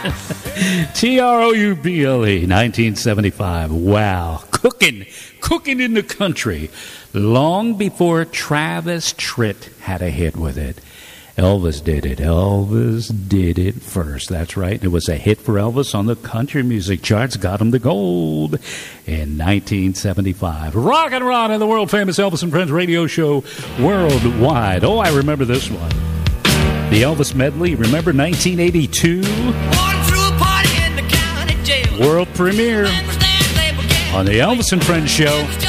Trouble, 1975. Wow. Cooking in the country. Long before Travis Tritt had a hit with it. Elvis did it. Elvis did it first. That's right. It was a hit for Elvis on the country music charts. Got him the gold in 1975. Rock and Rod on the world-famous Elvis and Friends radio show worldwide. Oh, I remember this one. The Elvis medley. Remember 1982? World premiere on the Elvis and Friends show.